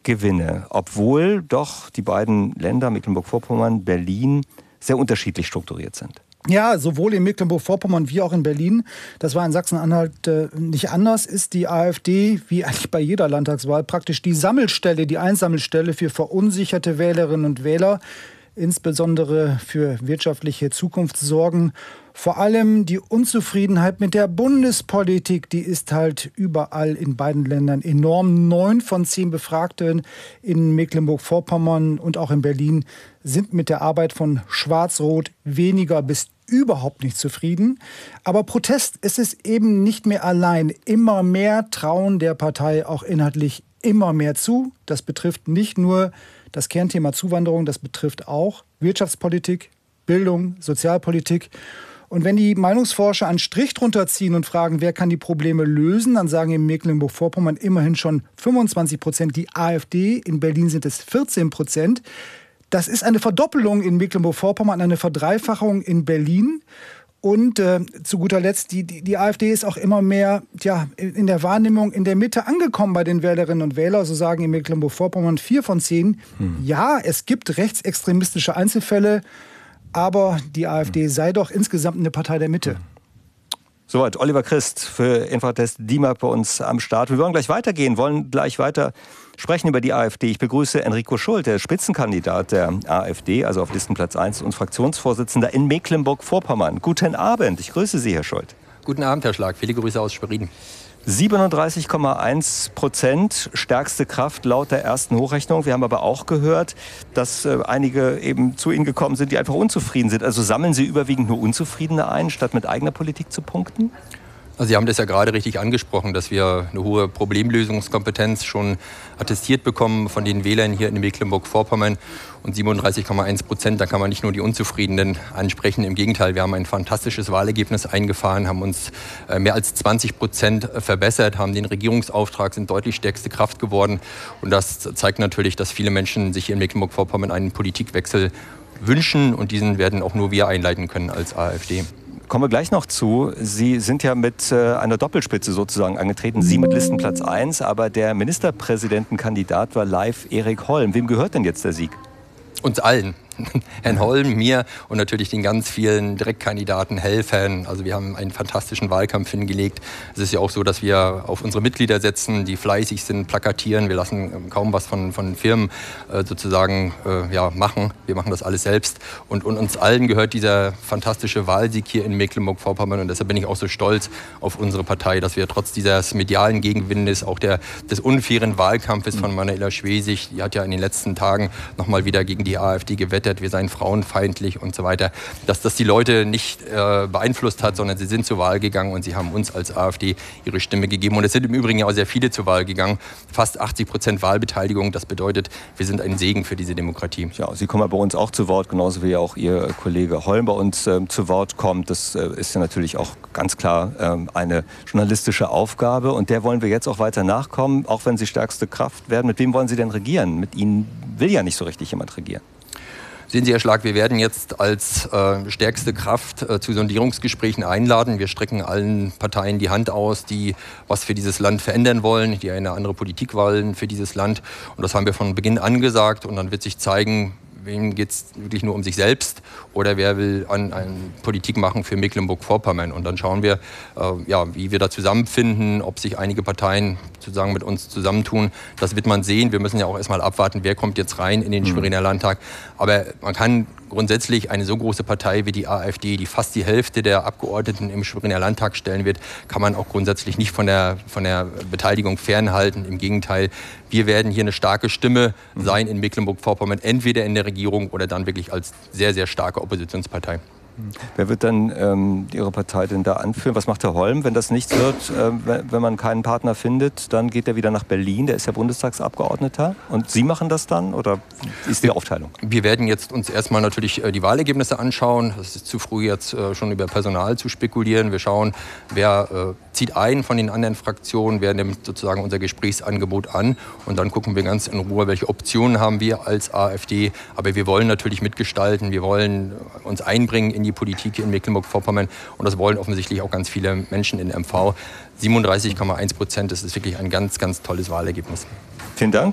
Gewinne, obwohl doch die beiden Länder, Mecklenburg-Vorpommern, Berlin, sehr unterschiedlich strukturiert sind. Ja, sowohl in Mecklenburg-Vorpommern wie auch in Berlin. Das war in Sachsen-Anhalt nicht anders. Ist die AfD, wie eigentlich bei jeder Landtagswahl, praktisch die Sammelstelle, die Einsammelstelle für verunsicherte Wählerinnen und Wähler, insbesondere für wirtschaftliche Zukunftssorgen. Vor allem die Unzufriedenheit mit der Bundespolitik, die ist halt überall in beiden Ländern enorm. 9 von 10 Befragten in Mecklenburg-Vorpommern und auch in Berlin sind mit der Arbeit von Schwarz-Rot weniger bis überhaupt nicht zufrieden. Aber Protest ist es eben nicht mehr allein. Immer mehr trauen der Partei auch inhaltlich immer mehr zu. Das betrifft nicht nur das Kernthema Zuwanderung, das betrifft auch Wirtschaftspolitik, Bildung, Sozialpolitik. Und wenn die Meinungsforscher einen Strich drunter ziehen und fragen, wer kann die Probleme lösen, dann sagen in Mecklenburg-Vorpommern immerhin schon 25% die AfD. In Berlin sind es 14%. Das ist eine Verdoppelung in Mecklenburg-Vorpommern, eine Verdreifachung in Berlin. Und zu guter Letzt, die AfD ist auch immer mehr in der Wahrnehmung in der Mitte angekommen bei den Wählerinnen und Wählern. So sagen in Mecklenburg-Vorpommern 4 von 10. Ja, es gibt rechtsextremistische Einzelfälle, aber die AfD sei doch insgesamt eine Partei der Mitte. Soweit Oliver Christ für Infratest DIMAP bei uns am Start. Wir wollen gleich weitergehen, wollen gleich weiter sprechen über die AfD. Ich begrüße Enrico Schult, der Spitzenkandidat der AfD, also auf Listenplatz 1 und Fraktionsvorsitzender in Mecklenburg-Vorpommern. Guten Abend, ich grüße Sie, Herr Schult. Guten Abend, Herr Schlag. Viele Grüße aus Schwerin. 37,1% stärkste Kraft laut der ersten Hochrechnung. Wir haben aber auch gehört, dass einige eben zu Ihnen gekommen sind, die einfach unzufrieden sind. Also sammeln Sie überwiegend nur Unzufriedene ein, statt mit eigener Politik zu punkten? Also Sie haben das ja gerade richtig angesprochen, dass wir eine hohe Problemlösungskompetenz schon attestiert bekommen von den Wählern hier in Mecklenburg-Vorpommern. Und 37,1%, da kann man nicht nur die Unzufriedenen ansprechen. Im Gegenteil, wir haben ein fantastisches Wahlergebnis eingefahren, haben uns mehr als 20% verbessert, haben den Regierungsauftrag, sind deutlich stärkste Kraft geworden. Und das zeigt natürlich, dass viele Menschen sich hier in Mecklenburg-Vorpommern einen Politikwechsel wünschen. Und diesen werden auch nur wir einleiten können als AfD. Kommen wir gleich noch zu. Sie sind ja mit einer Doppelspitze sozusagen angetreten. Sie mit Listenplatz 1, aber der Ministerpräsidentenkandidat war live Erik Holm. Wem gehört denn jetzt der Sieg? Uns allen. Herrn Holm, mir und natürlich den ganz vielen Direktkandidaten, Helfern. Also wir haben einen fantastischen Wahlkampf hingelegt. Es ist ja auch so, dass wir auf unsere Mitglieder setzen, die fleißig sind, plakatieren. Wir lassen kaum was von Firmen sozusagen machen. Wir machen das alles selbst. Und uns allen gehört dieser fantastische Wahlsieg hier in Mecklenburg-Vorpommern. Und deshalb bin ich auch so stolz auf unsere Partei, dass wir trotz dieses medialen Gegenwindes, auch des unfairen Wahlkampfes von Manuela Schwesig, die hat ja in den letzten Tagen nochmal wieder gegen die AfD gewettet, wir seien frauenfeindlich und so weiter, dass das die Leute nicht beeinflusst hat, sondern sie sind zur Wahl gegangen und sie haben uns als AfD ihre Stimme gegeben. Und es sind im Übrigen ja auch sehr viele zur Wahl gegangen. Fast 80% Wahlbeteiligung, das bedeutet, wir sind ein Segen für diese Demokratie. Ja, Sie kommen ja bei uns auch zu Wort, genauso wie auch Ihr Kollege Holm bei uns zu Wort kommt. Das ist ja natürlich auch ganz klar eine journalistische Aufgabe und der wollen wir jetzt auch weiter nachkommen, auch wenn Sie stärkste Kraft werden. Mit wem wollen Sie denn regieren? Mit Ihnen will ja nicht so richtig jemand regieren. Sehen Sie, Herr Schlag, wir werden jetzt als stärkste Kraft zu Sondierungsgesprächen einladen. Wir strecken allen Parteien die Hand aus, die was für dieses Land verändern wollen, die eine andere Politik wollen für dieses Land. Und das haben wir von Beginn an gesagt. Und dann wird sich zeigen, wem geht es wirklich nur um sich selbst oder wer will eine Politik machen für Mecklenburg-Vorpommern. Und dann schauen wir, wie wir da zusammenfinden, ob sich einige Parteien sozusagen mit uns zusammentun. Das wird man sehen. Wir müssen ja auch erstmal abwarten, wer kommt jetzt rein in den Schweriner Landtag. Aber man kann grundsätzlich eine so große Partei wie die AfD, die fast die Hälfte der Abgeordneten im Schweriner Landtag stellen wird, kann man auch grundsätzlich nicht von der Beteiligung fernhalten. Im Gegenteil, wir werden hier eine starke Stimme sein in Mecklenburg-Vorpommern, entweder in der Regierung oder dann wirklich als sehr, sehr starke Oppositionspartei. Wer wird dann Ihre Partei denn da anführen? Was macht Herr Holm, wenn das nichts wird? Wenn man keinen Partner findet, dann geht er wieder nach Berlin. Der ist ja Bundestagsabgeordneter. Und Sie machen das dann? Oder wie ist die Aufteilung? Wir werden jetzt uns erstmal natürlich die Wahlergebnisse anschauen. Es ist zu früh jetzt schon über Personal zu spekulieren. Wir schauen, wer zieht ein von den anderen Fraktionen, wer nimmt sozusagen unser Gesprächsangebot an. Und dann gucken wir ganz in Ruhe, welche Optionen haben wir als AfD. Aber wir wollen natürlich mitgestalten. Wir wollen uns einbringen in die Politik in Mecklenburg-Vorpommern. Und das wollen offensichtlich auch ganz viele Menschen in MV. 37,1%, das ist wirklich ein ganz, ganz tolles Wahlergebnis. Vielen Dank.